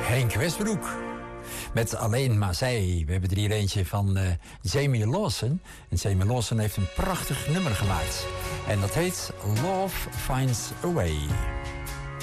Henk Westbroek. Met Alleen maar zij. We hebben er hier eentje van Jamie Lawson. En Jamie Lawson heeft een prachtig nummer gemaakt. En dat heet Love Finds a Way.